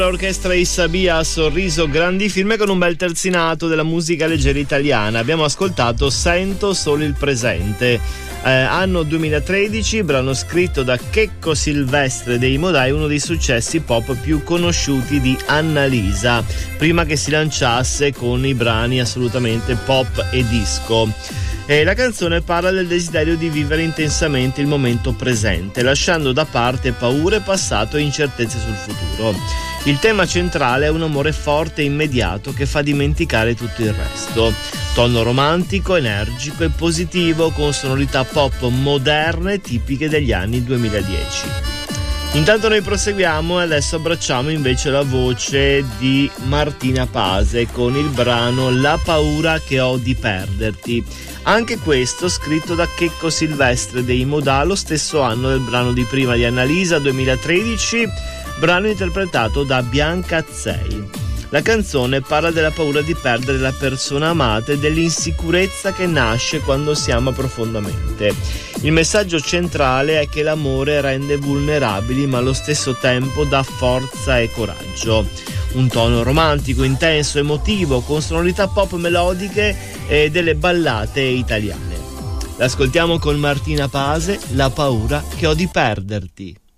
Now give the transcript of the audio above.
L'orchestra Issabia ha sorriso grandi firme con un bel terzinato della musica leggera italiana. Abbiamo ascoltato Sento solo il presente, anno 2013, brano scritto da Checco Silvestre dei Modai, uno dei successi pop più conosciuti di Annalisa, prima che si lanciasse con i brani assolutamente pop e disco. La canzone parla del desiderio di vivere intensamente il momento presente, lasciando da parte paure, passato e incertezze sul futuro. Il tema centrale è un amore forte e immediato che fa dimenticare tutto il resto. Tono romantico, energico e positivo, con sonorità pop moderne tipiche degli anni 2010. Intanto noi proseguiamo e adesso abbracciamo invece la voce di Martina Pase con il brano La paura che ho di perderti. Anche questo scritto da Checco Silvestre dei Modà, lo stesso anno del brano di prima di Annalisa, 2013, brano interpretato da Bianca Azzei. La canzone parla della paura di perdere la persona amata e dell'insicurezza che nasce quando si ama profondamente. Il messaggio centrale è che l'amore rende vulnerabili, ma allo stesso tempo dà forza e coraggio. Un tono romantico, intenso, emotivo, con sonorità pop melodiche e delle ballate italiane. L'ascoltiamo con Martina Pase, La paura che ho di perderti.